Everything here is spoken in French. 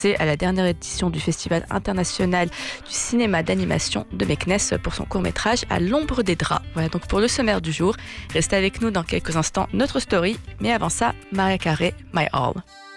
C'est à la dernière édition du Festival international du cinéma d'animation de Meknès pour son court-métrage À l'ombre des draps. Voilà donc pour le sommaire du jour. Restez avec nous dans quelques instants, notre story. Mais avant ça, Mariah Carey, My All.